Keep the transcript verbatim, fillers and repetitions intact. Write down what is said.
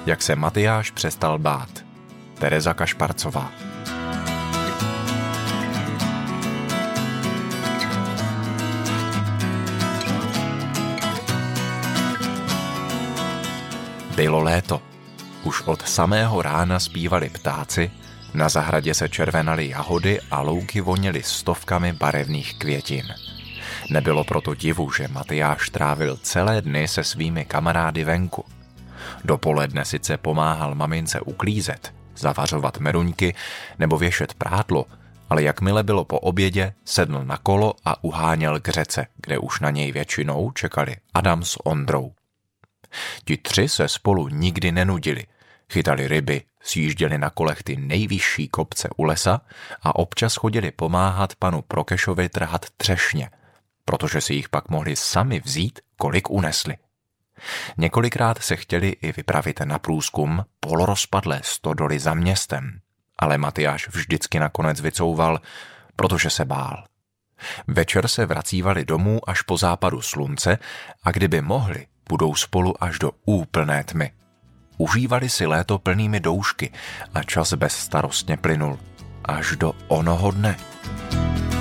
Jak se Matyáš přestal bát. Tereza Kašparcová. Bylo léto. Už od samého rána zpívali ptáci, na zahradě se červenaly jahody a louky voněly stovkami barevných květin. Nebylo proto divu, že Matyáš trávil celé dny se svými kamarády venku. Dopoledne sice pomáhal mamince uklízet, zavařovat meruňky nebo věšet prádlo, ale jakmile bylo po obědě, sedl na kolo a uháněl k řece, kde už na něj většinou čekali Adam s Ondrou. Ti tři se spolu nikdy nenudili. Chytali ryby, sjížděli na kolech ty nejvyšší kopce u lesa a občas chodili pomáhat panu Prokešovi trhat třešně, protože si jich pak mohli sami vzít, kolik unesli. Několikrát se chtěli i vypravit na průzkum polorozpadlé stodoly za městem, ale Matyáš vždycky nakonec vycouval, protože se bál. Večer se vracívali domů až po západu slunce a kdyby mohli, budou spolu až do úplné tmy. Užívali si léto plnými doušky a čas bezstarostně plynul až do onoho dne.